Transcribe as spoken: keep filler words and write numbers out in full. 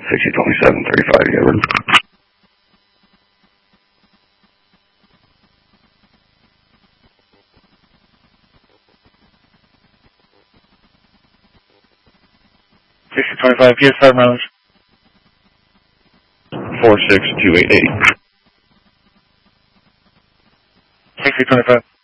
sixty twenty-seven thirty-five, Edward. sixty twenty-five, P S five mileage. four six two eight eight. sixty twenty-five.